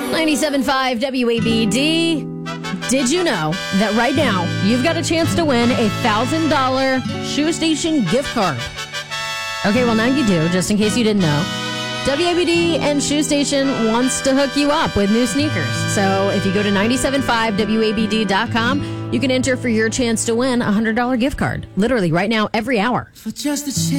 97.5 WABD. Did you know that right now you've got a chance to win a $1,000 Shoe Station gift card? Okay, well, now you do, just in case you didn't know. WABD and Shoe Station wants to hook you up with new sneakers. So if you go to 975WABD.com, you can enter for your chance to win a $100 gift card. Literally right now, every hour. For just a chance.